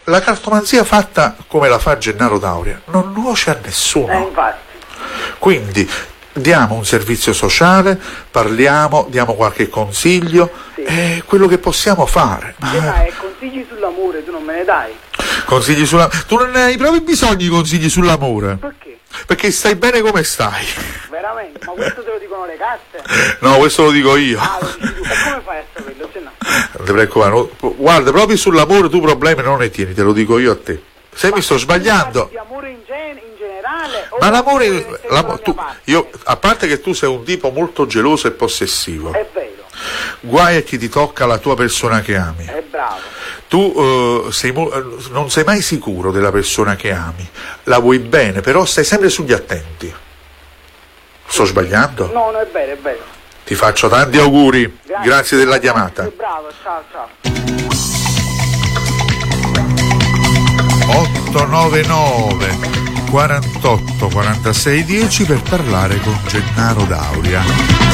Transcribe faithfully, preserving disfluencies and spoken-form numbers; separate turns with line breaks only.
la cartomanzia fatta come la fa Gennaro D'Auria non nuoce a nessuno.
Eh, infatti.
Quindi diamo un servizio sociale, parliamo, diamo qualche consiglio, sì. È quello che possiamo fare.
Ma... dai, consigli sull'amore tu non me ne dai?
Consigli sulla... Tu non ne hai proprio bisogno di consigli sull'amore.
Perché?
Perché stai bene come stai.
Veramente? Ma questo te lo dicono le carte?
No, questo lo dico io.
Ah, lo dici tu. E come fai a saperlo? Se no?
Non ti preoccupare. Guarda, proprio sull'amore tu problemi non ne tieni, te lo dico io a te. Se ma mi sto sbagliando.
Di amore in, gen- in generale?
Ma l'amore, l'amore tu, io, a parte che tu sei un tipo molto geloso e possessivo.
È vero.
Guai a chi ti tocca la tua persona che ami.
È bravo.
Tu uh, sei, non sei mai sicuro della persona che ami. La vuoi bene, però stai sempre sugli attenti. Sto sbagliando?
No, no, è vero, è vero.
Ti faccio tanti auguri. Grazie, Grazie della chiamata.
Sei bravo, ciao, ciao.
otto nove nove quarantotto quarantasei dieci per parlare con Gennaro D'Auria.